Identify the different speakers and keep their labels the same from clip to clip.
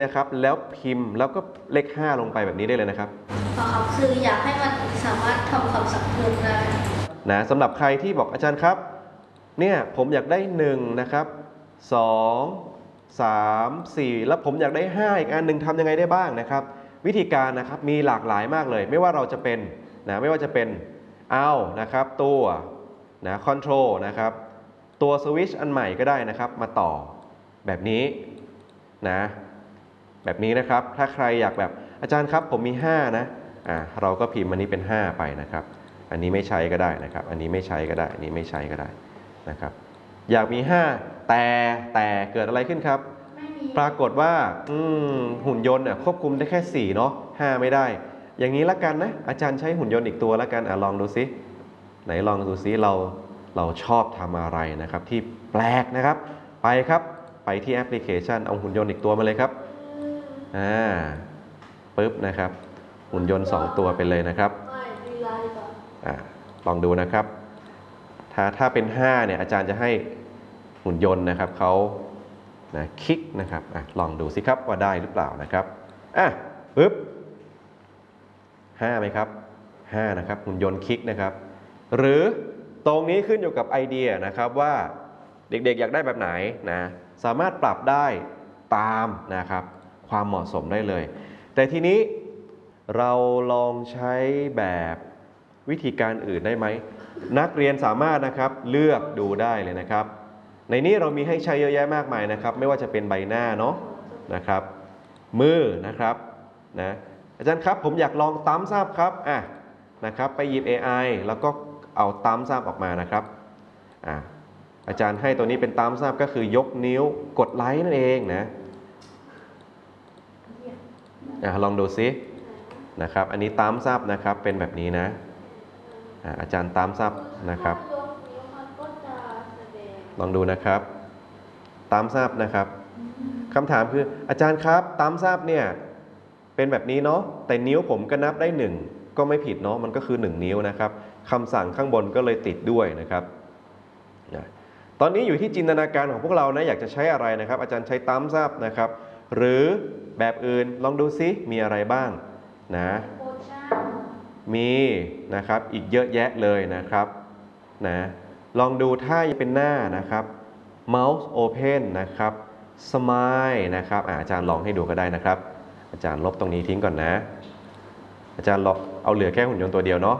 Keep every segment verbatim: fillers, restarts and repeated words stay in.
Speaker 1: นะครับแล้วพิมพ์แล้วก็เลขห้าลงไปแบบนี้ได้เลยนะครับ
Speaker 2: อ๋อครับคืออยากให้มันสามารถทำคำสั่งเพิ่มได้
Speaker 1: นะสำหรับใครที่บอกอาจารย์ครับเนี่ยผมอยากได้หนึ่งนะครับสองสามสี่แล้วผมอยากได้ห้าอีกอันหนึ่งทำยังไงได้บ้างนะครับวิธีการนะครับมีหลากหลายมากเลยไม่ว่าเราจะเป็นนะไม่ว่าจะเป็นเอานะครับตัวนะคอนโทรลนะครับตัวสวิตช์อันใหม่ก็ได้นะครับมาต่อแบบนี้นะแบบนี้นะครับถ้าใครอยากแบบอาจารย์ครับผมมีห้านะอ่าเราก็พิมพ์อันนี้เป็นห้าไปนะครับอันนี้ไม่ใช้ก็ได้นะครับอันนี้ไม่ใช้ก็ได้อันนี้ไม่ใช้ก็ได้นะครับอยากมีห้าแต่แต่เกิดอะไรขึ้นครับปรากฏว่าหุ่นยนต์ควบคุมได้แค่สี่เนาะห้าไม่ได้อย่างนี้ละกันนะอาจารย์ใช้หุ่นยนต์อีกตัวละกันอ่ะลองดูซิไหนลองดูซิเราเราชอบทำอะไรนะครับที่แปลกนะครับไปครับไปที่แอปพลิเคชันเอาหุ่นยนต์อีกตัวมาเลยครับอ่าปึ๊บนะครับหุ่นยนต์สองตัวไปเลยนะครับอ่าลองดูนะครับถ้าถ้าเป็นห้าเนี่ยอาจารย์จะให้หุ่นยนต์นะครับเขานะคลิกนะครับอ่ะลองดูสิครับว่าได้หรือเปล่านะครับอ่ะปึ๊บห้าไหมครับห้านะครับหุ่นยนต์คลิกนะครับหรือตรงนี้ขึ้นอยู่กับไอเดียนะครับว่าเด็กๆอยากได้แบบไหนนะสามารถปรับได้ตามนะครับความเหมาะสมได้เลยแต่ทีนี้เราลองใช้แบบวิธีการอื่นได้ไหมนักเรียนสามารถนะครับเลือกดูได้เลยนะครับในนี้เรามีให้ใช้เยอะแยะมากมายนะครับไม่ว่าจะเป็นใบหน้าเนาะนะครับมือนะครับนะอาจารย์ครับผมอยากลองตั้มซับครับอ่ะนะครับไปหยิบ เอ ไอ แล้วก็เอาตั้มซับออกมานะครับอ่ะอาจารย์ให้ตัวนี้เป็นตั้มซับก็คือยกนิ้วกดไลค์นั่นเองนะอ่ะลองดูซินะครับอันนี้ตั้มซับนะครับเป็นแบบนี้นะอาจารย์ตั้มซับนะครับลองดูนะครับตามทราบนะครับคำถามคืออาจารย์ครับตามทราบเนี่ยเป็นแบบนี้เนาะแต่นิ้วผมก็นับได้หนึ่งก็ไม่ผิดเนาะมันก็คือหนึ่งนิ้วนะครับคำสั่งข้างบนก็เลยติดด้วยนะครับตอนนี้อยู่ที่จินตนาการของพวกเรานะอยากจะใช้อะไรนะครับอาจารย์ใช้ตามทราบนะครับหรือแบบอื่นลองดูซิมีอะไรบ้างนะมีนะครับอีกเยอะแยะเลยนะครับนะลองดูถ้าเป็นหน้านะครับ Mouse Open นะครับ Smile นะครับอาจารย์ลองให้ดูก็ได้นะครับอาจารย์ลบตรงนี้ทิ้งก่อนนะอาจารย์ลองเอาเหลือแค่หุ่นยนต์ตัวเดียวเนาะ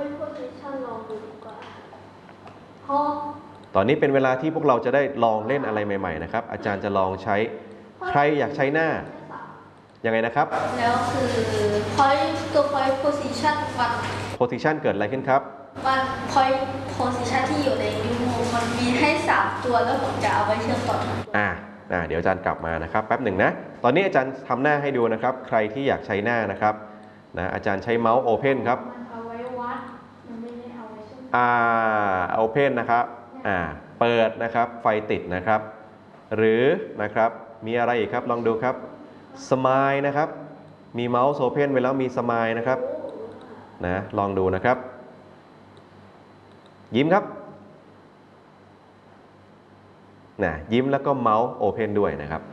Speaker 1: ตอนนี้เป็นเวลาที่พวกเราจะได้ลองเล่นอะไรใหม่ๆนะครับอาจารย์จะลองใช้ใครอยากใช้หน้ายังไงนะครับ
Speaker 2: แล้วคือ point ตัว point position มัน
Speaker 1: position เกิดอะไรขึ้นครับ
Speaker 2: มัน point position ที่อยู่ในนิ้วมือมันมีให้สามตัวแล้วผมจะเอาไปเชื่อมต่อ
Speaker 1: อ่าอ่าเดี๋ยวอาจารย์กลับมานะครับแป๊บหนึ่งนะตอนนี้อาจารย์ทำหน้าให้ดูนะครับใครที่อยากใช้หน้านะครับนะอาจารย์ใช้เมาส์ Open ครับ
Speaker 2: เอาไว้วัดมันไม่ได้เอาไว้เชื่อม
Speaker 1: อ่า Open นะครับอ่าเปิดนะครับไฟติดนะครับหรือนะครับมีอะไรอีกครับลองดูครับ Smile นะครับมีเมาส์ Open ไว้แล้วมี Smile นะครับนะลองดูนะครับยิ้มครับนะยิ้มแล้วก็เมาส์โอเพนด้วยนะครับ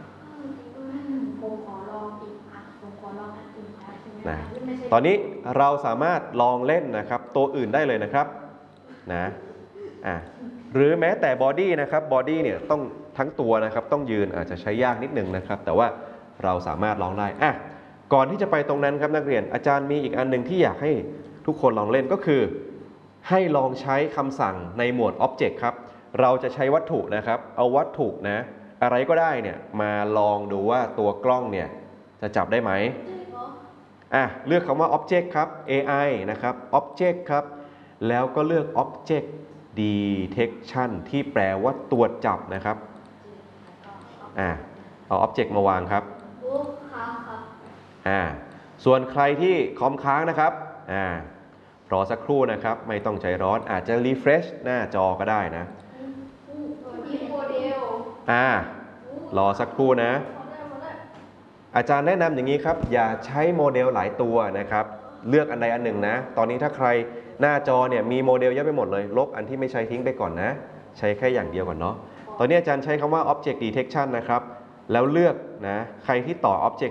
Speaker 1: นะตอนนี้เราสามารถลองเล่นนะครับตัวอื่นได้เลยนะครับนะอ่ะหรือแม้แต่บอดี้นะครับบอดี้เนี่ยต้องทั้งตัวนะครับต้องยืนอาจจะใช้ยากนิดนึงนะครับแต่ว่าเราสามารถลองได้อ่ะก่อนที่จะไปตรงนั้นครับนักเรียนอาจารย์มีอีกอันหนึ่งที่อยากให้ทุกคนลองเล่นก็คือให้ลองใช้คำสั่งในหมวด Object ครับเราจะใช้วัตถุนะครับเอาวัตถุนะอะไรก็ได้เนี่ยมาลองดูว่าตัวกล้องเนี่ยจะจับได้ไหมอ่ะเลือกคำว่า Object ครับ เอ ไอ นะครับ Object ครับแล้วก็เลือก Object Detection ที่แปลว่าตรวจจับนะครับอ่ะเอา Object มาวางครับอ่าส่วนใครที่คอมค้างนะครับอ่ารอสักครู่นะครับไม่ต้องใจร้อนอาจจะ refresh หน้าจอก็ได้นะอ่ารอสักครู่นะอาจารย์แนะนำอย่างนี้ครับอย่าใช้โมเดลหลายตัวนะครับเลือกอันใดอันหนึ่งนะตอนนี้ถ้าใครหน้าจอเนี่ยมีโมเดลเยอะไปหมดเลยลบอันที่ไม่ใช้ทิ้งไปก่อนนะใช้แค่อย่างเดียวก่อนเนาะตอนนี้อาจารย์ใช้คำว่า object detection นะครับแล้วเลือกนะใครที่ต่อ Object